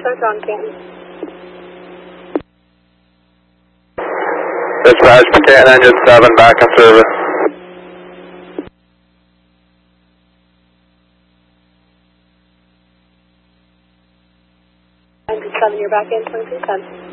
Search on Canton. Dispatch, Canton Engine 7, back in service. Engine 7, you're back in 2310.